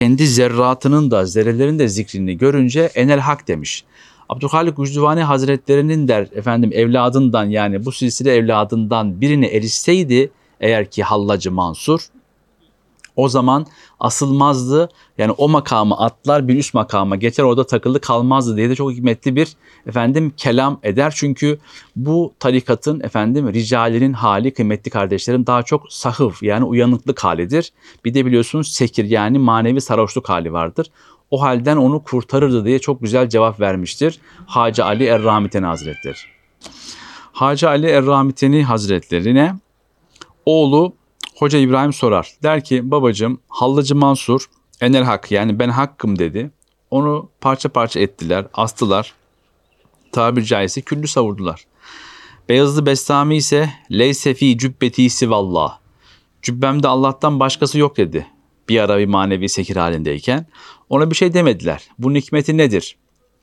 kendi zerratının da zerrelerin de zikrini görünce enel hak demiş. Abdülhalik Gücdüvani Hazretleri'nin der evladından, yani bu silsile evladından birine erişseydi eğer ki Hallacı Mansur, o zaman asılmazdı. Yani o makamı atlar, bir üst makama geçer, orada takılı kalmazdı diye de çok hikmetli bir kelam eder. Çünkü bu tarikatın ricalinin hali, kıymetli kardeşlerim, daha çok sahıf, yani uyanıklık halidir. Bir de biliyorsunuz sekir, yani manevi sarhoşluk hali vardır. O halden onu kurtarırdı diye çok güzel cevap vermiştir Hacı Ali Erramiteni Hazretleri. Hacı Ali Erramiteni Hazretlerine oğlu Hoca İbrahim sorar. Der ki, babacığım, Hallacı Mansur enel hak, yani ben hakkım dedi. Onu parça parça ettiler, astılar. Tabiri caizse küllü savurdular. Beyazıt Bestami ise leyse fi cübbeti sivallah. Cübbemde Allah'tan başkası yok dedi. Bir ara bir manevi sekir halindeyken. Ona bir şey demediler. Bunun hikmeti nedir?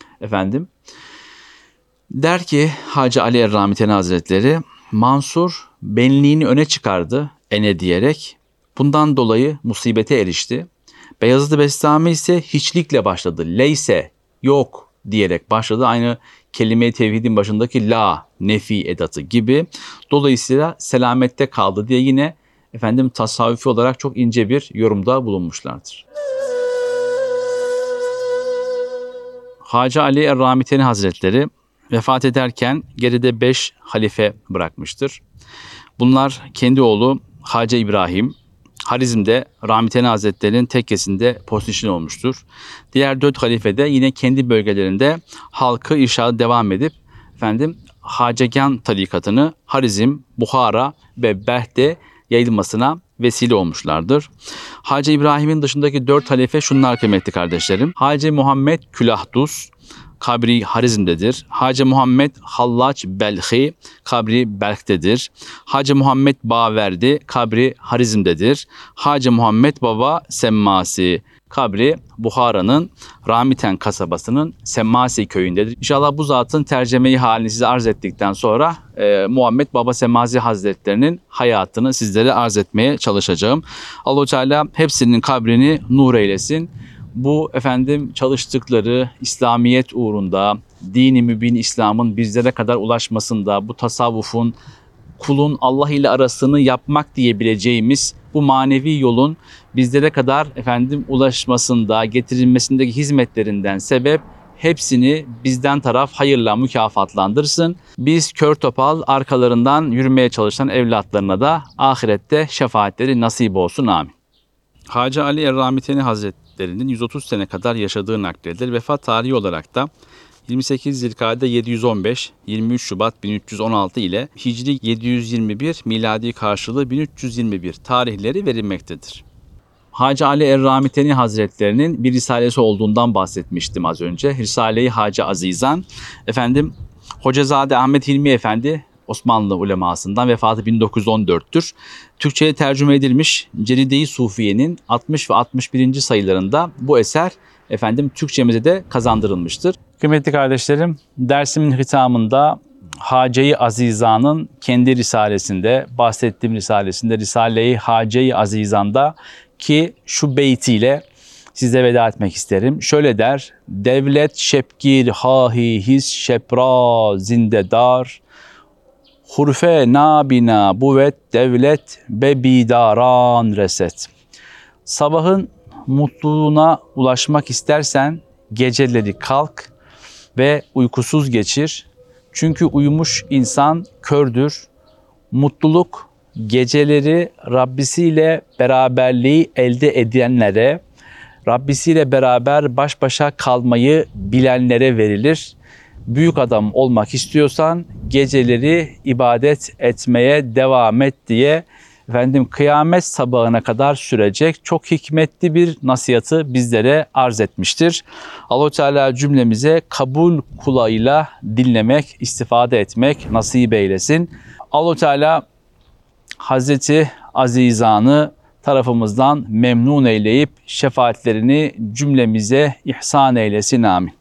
Der ki Hacı Ali Erramiteni Hazretleri, Mansur benliğini öne çıkardı ene diyerek. Bundan dolayı musibete erişti. Beyazıt Bestami ise hiçlikle başladı. Leyse, yok diyerek başladı. Aynı kelime-i tevhidin başındaki la, nefi edatı gibi. Dolayısıyla selamette kaldı diye yine tasavvufi olarak çok ince bir yorumda bulunmuşlardır. Hacı Ali Erramiteni Hazretleri vefat ederken geride 5 halife bırakmıştır. Bunlar kendi oğlu Hacı İbrahim, Harizm'de Ramiteni Hazretleri'nin tekkesinde postişin olmuştur. Diğer 4 halife de yine kendi bölgelerinde halkı irşadı devam edip Hacegan tarikatını Harizm, Buhara ve Belh'te yayılmasına vesile olmuşlardır. Hacı İbrahim'in dışındaki 4 halife şunlar kıymetli kardeşlerim. Hacı Muhammed Külahdus, kabri Harizm'dedir. Hacı Muhammed Hallaç Belhi, kabri Belh'tedir. Hacı Muhammed Baverdi, kabri Harizm'dedir. Hacı Muhammed Baba Semmasi, kabri Buhara'nın Ramiten kasabasının Semmasi köyündedir. İnşallah bu zatın tercemeyi halini size arz ettikten sonra Muhammed Baba Semmasi Hazretlerinin hayatını sizlere arz etmeye çalışacağım. Allah-u Teala hepsinin kabrini nur eylesin. Bu çalıştıkları İslamiyet uğrunda, dini mübin İslam'ın bizlere kadar ulaşmasında, bu tasavvufun, kulun Allah ile arasını yapmak diyebileceğimiz bu manevi yolun bizlere kadar ulaşmasında, getirilmesindeki hizmetlerinden sebep, hepsini bizden taraf hayırla mükafatlandırsın. Biz kör topal arkalarından yürümeye çalışan evlatlarına da ahirette şefaatleri nasip olsun. Amin. Hacı Ali Erramiteni Hazretleri'nin 130 sene kadar yaşadığı nakledilir. Vefat tarihi olarak da 28 Zilkade 715, 23 Şubat 1316 ile Hicri 721, miladi karşılığı 1321 tarihleri verilmektedir. Hacı Ali Erramiteni Hazretlerinin bir risalesi olduğundan bahsetmiştim az önce. Risale-i Hacı Azizan. Hocazade Ahmet Hilmi Efendi Osmanlı ulemasından, vefatı 1914'tür. Türkçe'ye tercüme edilmiş Ceride-i Sufiye'nin 60 ve 61. sayılarında bu eser Türkçemize de kazandırılmıştır. Kıymetli kardeşlerim, dersimin hitamında Hace-i Azizan'ın kendi risalesinde, bahsettiğim risalesinde, Risale-i Hace-i Azizan'da ki şu beytiyle size veda etmek isterim. Şöyle der: devlet şepgir hahi his şepra zindedar, hurfe nabina buvet devlet be bidaran reset. Sabahın mutluluğuna ulaşmak istersen geceleri kalk ve uykusuz geçir. Çünkü uyumuş insan kördür. Mutluluk geceleri Rabbisiyle beraberliği elde edenlere, Rabbisiyle beraber baş başa kalmayı bilenlere verilir. Büyük adam olmak istiyorsan geceleri ibadet etmeye devam et diye kıyamet sabahına kadar sürecek çok hikmetli bir nasihatı bizlere arz etmiştir. Allah-u Teala cümlemize kabul kulağıyla dinlemek, istifade etmek nasip eylesin. Allah-u Teala Hazreti Azizan'ı tarafımızdan memnun eyleyip şefaatlerini cümlemize ihsan eylesin. Amin.